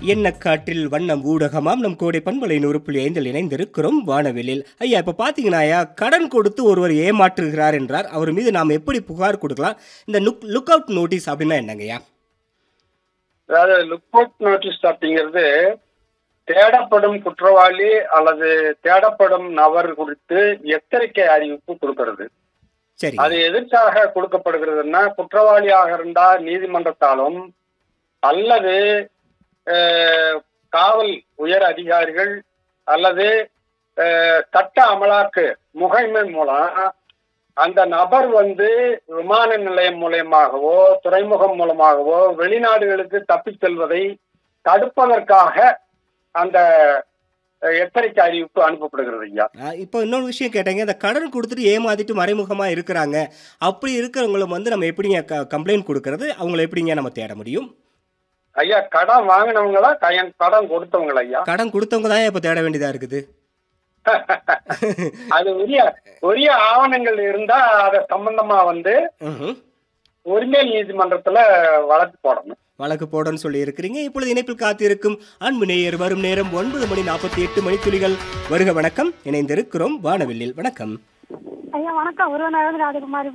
என்ன காற்றில் வண்ணம் ஊடகமாம் நம் கோடை பண்பலை 100.5 இணைந்திருக்கிறோம் வானவெளியில். ஐயா, இப்போ பார்த்தீங்கன்னா ஐயா, கடன் கொடுத்து ஒருவர் ஏமாற்றுகிறார் என்றார். அவர் மீது நாம் எப்படி புகார் கொடுக்கலாம்? இந்த லுக் அவுட் நோட்டீஸ் அப்படின்னா என்னங்கய்யா? அதாவது லுக் அவுட் நோட்டீஸ் அப்படிங்கிறது தேடப்படும் குற்றவாளி அல்லது தேடப்படும் நபர் குறித்து எச்சரிக்கை அறிவிப்பு கொடுக்கிறது. சரி. அது எதற்காக கொடுக்கப்படுகிறதுன்னா, குற்றவாளியாக இருந்தால் நீதிமன்றத்தாலும் அல்லது காவல் உயர் அதிகாரிகள் அல்லது சட்ட அமலாக்க முகமை மூலம் அந்த நபர் விமான நிலையம் மூலமாகவோ துறைமுகம் மூலமாகவோ வெளிநாடுகளுக்கு தப்பிச் செல்வதை தடுப்பதற்காக அந்த எச்சரிக்கை அறிவிப்பு அனுப்பப்படுகிறது ஐயா. இப்போ இன்னொரு விஷயம் கேட்டீங்க, இந்த கடன் கொடுத்துட்டு ஏமாத்திட்டு மறைமுகமா இருக்கிறாங்க. அப்படி இருக்கிறவங்களை நம்ம எப்படிங்க கம்ப்ளைண்ட் கொடுக்கறது? அவங்களை எப்படிங்க நம்ம தேட முடியும்? ஐயா, கடன் வாங்கினவங்களா கடன் கொடுத்தவங்களா? ஐயா, கடன் கொடுத்தவங்க தான் இப்ப தேட வேண்டியதா இருக்குது. அது உரிய ஆவணங்கள் இருந்தா அத சம்பந்தமா உரிமை நீதிமன்றத்துல வழக்கு போடணும்னு சொல்லி இருக்கிறீங்க. இப்பொழுது இணைப்பில் காத்திருக்கும் அன்பு நேயர் வரும் நேரம் 9:48 மணித்துளிகள். வருக, வணக்கம். இணைந்திருக்கிறோம் வானவெளியில். வணக்கம் ஐயா. வணக்கம். ராஜகுமாரி